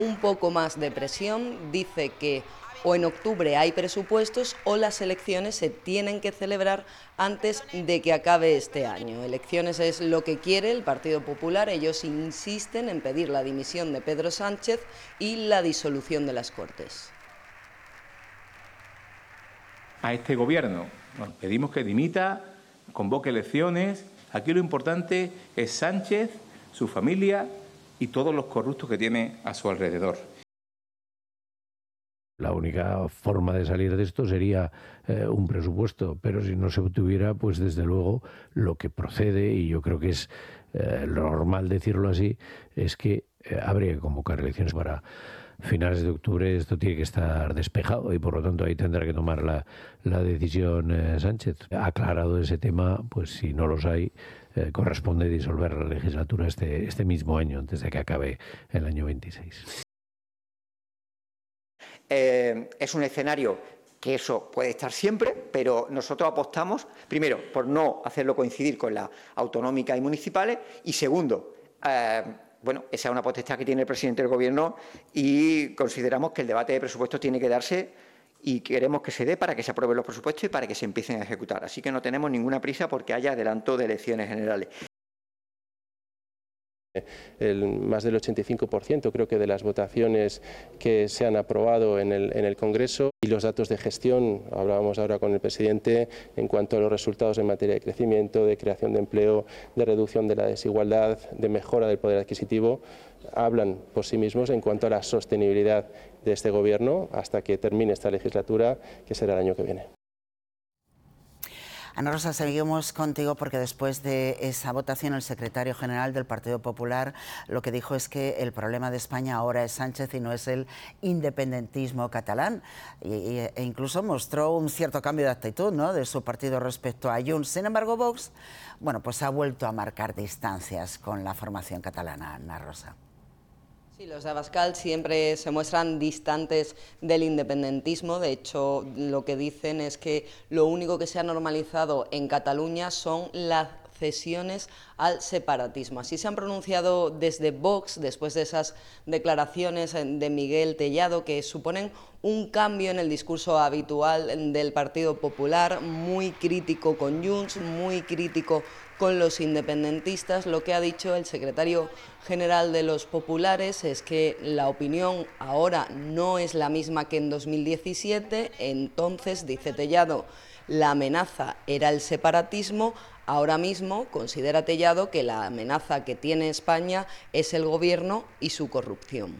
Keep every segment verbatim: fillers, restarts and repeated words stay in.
Un poco más de presión, dice que o en octubre hay presupuestos o las elecciones se tienen que celebrar antes de que acabe este año. Elecciones es lo que quiere el Partido Popular, ellos insisten en pedir la dimisión de Pedro Sánchez y la disolución de las Cortes. A este gobierno, bueno, pedimos que dimita, convoque elecciones. Aquí lo importante es Sánchez, su familia y todos los corruptos que tiene a su alrededor. La única forma de salir de esto sería eh, un presupuesto, pero si no se obtuviera, pues desde luego lo que procede, y yo creo que es eh, lo normal decirlo así, es que eh, habría que convocar elecciones para finales de octubre. Esto tiene que estar despejado y por lo tanto ahí tendrá que tomar la, la decisión eh, Sánchez. Aclarado ese tema, pues si no los hay, eh, corresponde disolver la legislatura este, este mismo año, antes de que acabe el año veintiséis. Eh, es un escenario que eso puede estar siempre, pero nosotros apostamos, primero, por no hacerlo coincidir con las autonómicas y municipales, y segundo, eh, bueno, esa es una potestad que tiene el presidente del Gobierno y consideramos que el debate de presupuestos tiene que darse y queremos que se dé para que se aprueben los presupuestos y para que se empiecen a ejecutar. Así que no tenemos ninguna prisa porque haya adelanto de elecciones generales. El, más del ochenta y cinco por ciento creo que de las votaciones que se han aprobado en el, en el Congreso, y los datos de gestión, hablábamos ahora con el presidente en cuanto a los resultados en materia de crecimiento, de creación de empleo, de reducción de la desigualdad, de mejora del poder adquisitivo, hablan por sí mismos en cuanto a la sostenibilidad de este Gobierno hasta que termine esta legislatura, que será el año que viene. Ana Rosa, seguimos contigo porque después de esa votación el secretario general del Partido Popular lo que dijo es que el problema de España ahora es Sánchez y no es el independentismo catalán, y, e incluso mostró un cierto cambio de actitud, ¿no?, de su partido respecto a Junts. Sin embargo, Vox, bueno, pues ha vuelto a marcar distancias con la formación catalana. Ana Rosa. Sí, los de Abascal siempre se muestran distantes del independentismo. De hecho, lo que dicen es que lo único que se ha normalizado en Cataluña son las cesiones al separatismo. Así se han pronunciado desde Vox después de esas declaraciones de Miguel Tellado, que suponen un cambio en el discurso habitual del Partido Popular, muy crítico con Junts, muy crítico con los independentistas. Lo que ha dicho el secretario general de los populares es que la opinión ahora no es la misma que en dos mil diecisiete, entonces, dice Tellado, la amenaza era el separatismo. Ahora mismo considera Tellado que la amenaza que tiene España es el gobierno y su corrupción.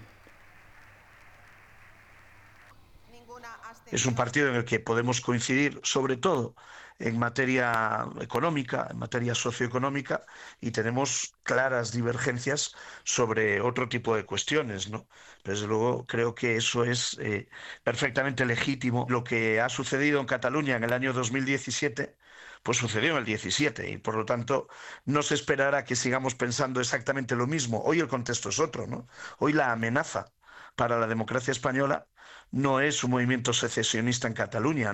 Es un partido en el que podemos coincidir sobre todo en materia económica, en materia socioeconómica, y tenemos claras divergencias sobre otro tipo de cuestiones, ¿no? Desde luego creo que eso es eh, perfectamente legítimo. Lo que ha sucedido en Cataluña en el año dos mil diecisiete, pues sucedió en el diecisiete, y por lo tanto no se esperará que sigamos pensando exactamente lo mismo. Hoy el contexto es otro, ¿no? Hoy la amenaza para la democracia española no es un movimiento secesionista en Cataluña.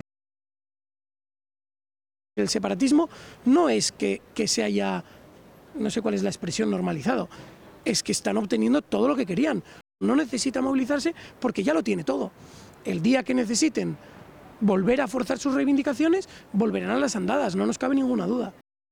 El separatismo no es que, que se haya, no sé cuál es la expresión, normalizado, es que están obteniendo todo lo que querían. No necesita movilizarse porque ya lo tiene todo. El día que necesiten volver a forzar sus reivindicaciones, volverán a las andadas, no nos cabe ninguna duda.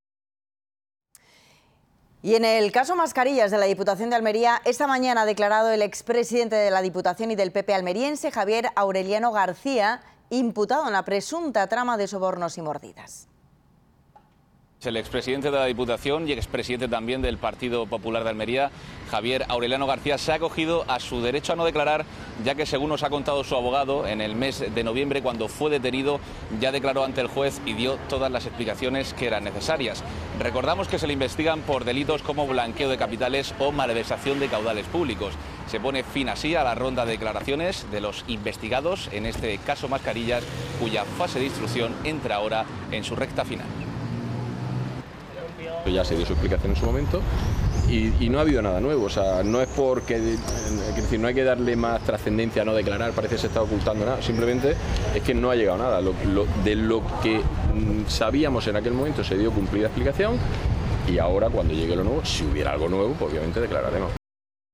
Y en el caso Mascarillas de la Diputación de Almería, esta mañana ha declarado el expresidente de la Diputación y del P P almeriense, Javier Aureliano García, imputado en la presunta trama de sobornos y mordidas. El expresidente de la Diputación y expresidente también del Partido Popular de Almería, Javier Aureliano García, se ha acogido a su derecho a no declarar, ya que, según nos ha contado su abogado, en el mes de noviembre, cuando fue detenido, ya declaró ante el juez y dio todas las explicaciones que eran necesarias. Recordamos que se le investigan por delitos como blanqueo de capitales o malversación de caudales públicos. Se pone fin así a la ronda de declaraciones de los investigados en este caso Mascarillas, cuya fase de instrucción entra ahora en su recta final. Ya se dio su explicación en su momento y, y no ha habido nada nuevo, o sea, no es porque, es decir, no hay que darle más trascendencia a no declarar, parece que se está ocultando nada, simplemente es que no ha llegado nada. Lo, lo, de lo que mm, sabíamos en aquel momento se dio cumplida explicación y ahora, cuando llegue lo nuevo, si hubiera algo nuevo, pues obviamente declararemos.